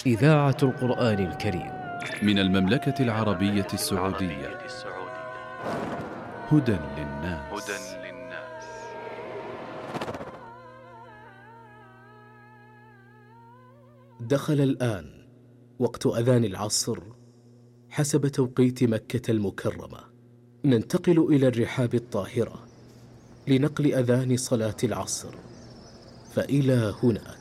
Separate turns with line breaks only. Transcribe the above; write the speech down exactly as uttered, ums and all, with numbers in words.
إذاعة القرآن الكريم
من المملكة العربية السعودية. هدى للناس.
دخل الآن وقت أذان العصر حسب توقيت مكة المكرمة. ننتقل إلى الرحاب الطاهرة لنقل أذان صلاة العصر، فإلى هناك.